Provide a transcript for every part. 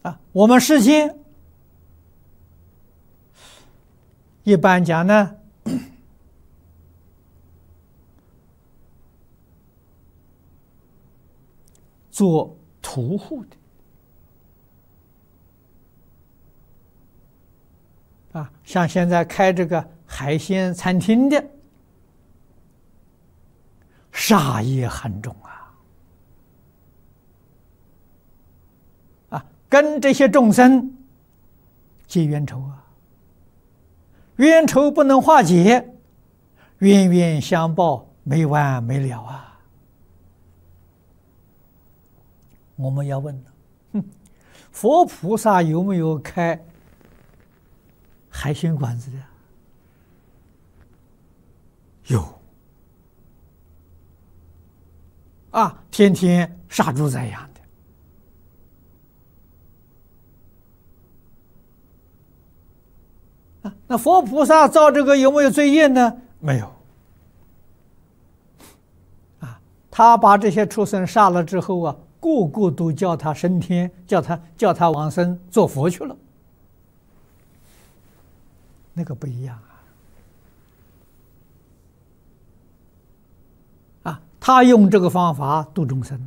我们世间一般讲呢，做屠户的像现在开这个海鲜餐厅的，杀业很重跟这些众生结冤仇冤仇不能化解，冤冤相报没完没了我们要问佛菩萨有没有开海鲜馆子的？有天天杀猪宰羊的。那佛菩萨造这个有没有罪业呢？没有。他把这些畜生杀了之后个个都叫他升天，叫他往生做佛去了。那个不一样他用这个方法度众生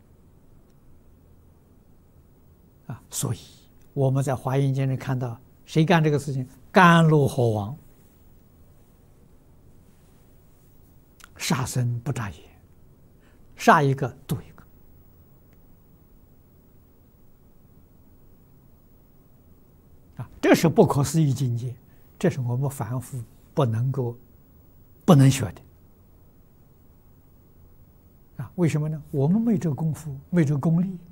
所以我们在华严经里看到谁干这个事情？甘露河王杀生不眨眼，杀一个度一个这是不可思议境界，这是我们凡夫不能学的为什么呢？我们没这个功夫，没这个功力。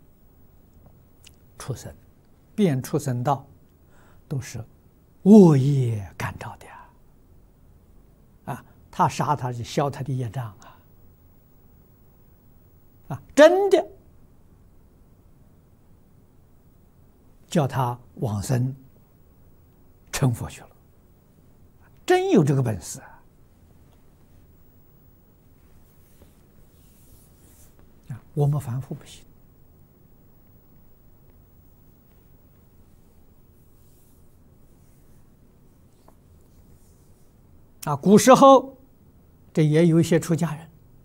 畜生变畜生道都是恶业感召的他杀他是消他的业障真的叫他往生成佛去了，真有这个本事我们凡夫不行古时候这也有一些出家人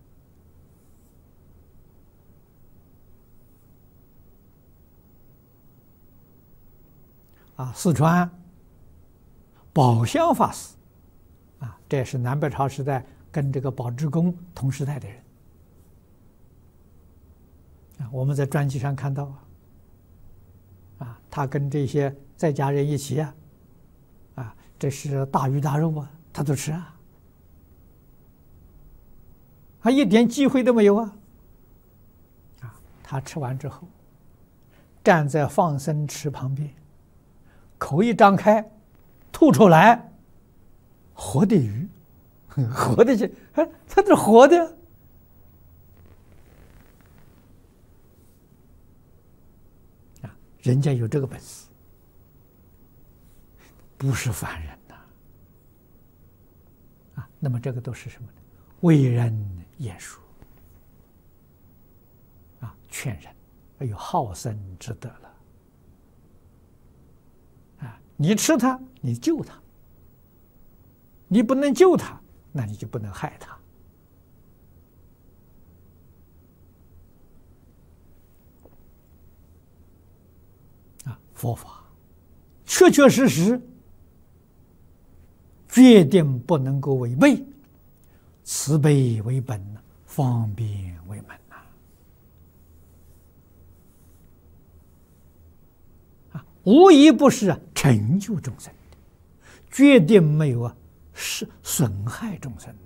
四川宝相法师这是南北朝时代跟这个宝志公同时代的人我们在传记上看到他跟这些在家人一起这是大鱼大肉他都吃他一点忌讳都没有他吃完之后站在放生池旁边，口一张开吐出来活的鱼，活的去它是活的人家有这个本事，不是凡人那么这个都是什么呢？为人言说劝人，有好生之德了你吃它，你救它；你不能救它，那你就不能害它佛法确确实实决定不能够违背，慈悲为本，方便为门无一不是成就众生的，决定没有是损害众生